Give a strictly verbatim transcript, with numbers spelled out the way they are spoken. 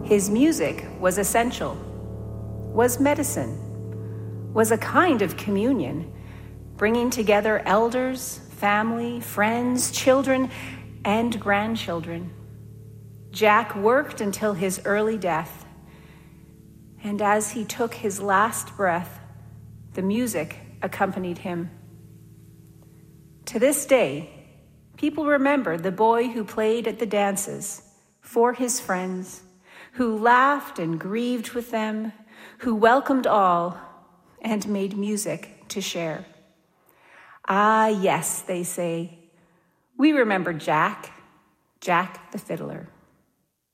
His music was essential, was medicine, was a kind of communion, bringing together elders, family, friends, children, and grandchildren. Jack worked until his early death, and as he took his last breath, the music accompanied him. To this day, people remember the boy who played at the dances for his friends, who laughed and grieved with them, who welcomed all and made music to share. Ah, yes, they say, we remember Jack, Jack the fiddler.